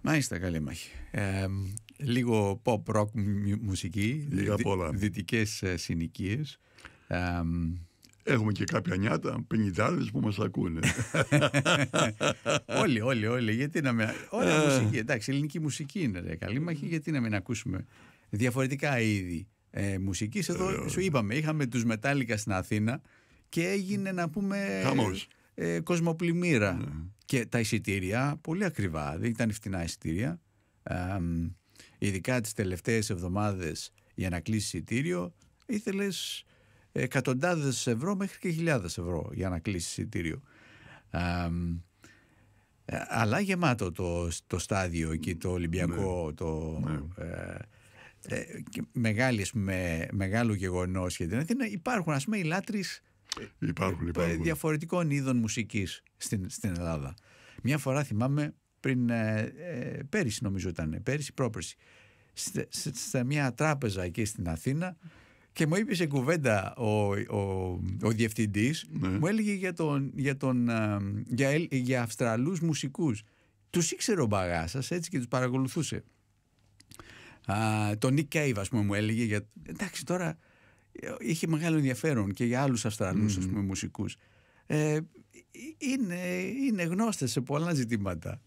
Μάλιστα, Καλήμαχη. Λίγο pop rock μουσική, δυτικές συνοικίες. Έχουμε και κάποια νιάτα, 50 που μας ακούνε. Όλοι. Γιατί να μην... Ωραία μουσική, εντάξει, ελληνική μουσική είναι, ρε Καλήμαχη, γιατί να μην ακούσουμε διαφορετικά είδη μουσικής. Εδώ σου είπαμε, είχαμε τους Μετάλλικα στην Αθήνα και έγινε, να πούμε, κοσμοπλημμύρα. Και τα εισιτήρια πολύ ακριβά, δεν ήταν φτηνά εισιτήρια. Ειδικά τις τελευταίες εβδομάδες για να κλείσεις εισιτήριο ήθελες εκατοντάδες ευρώ μέχρι και χιλιάδες ευρώ για να κλείσεις εισιτήριο. Αλλά γεμάτο το στάδιο εκεί, το Ολυμπιακό, μεγάλο γεγονός για την Αθήνα. Υπάρχουν, ας πούμε, οι λάτρεις υπάρχουν. διαφορετικών είδων μουσικής στην Ελλάδα. Μια φορά θυμάμαι πέρυσι, νομίζω ήταν, πρόπερσι, σε μια τράπεζα εκεί στην Αθήνα, και μου είπε σε κουβέντα ο διευθυντής, μου έλεγε για Αυστραλούς μουσικούς. Τους ήξερε ο Μπαγάσας, έτσι, και τους παρακολουθούσε. Τον Nick Cave, ας πούμε, μου έλεγε εντάξει, τώρα είχε μεγάλο ενδιαφέρον και για άλλους Αυστραλούς, ας πούμε, μουσικούς. Είναι γνώστες σε πολλά ζητήματα.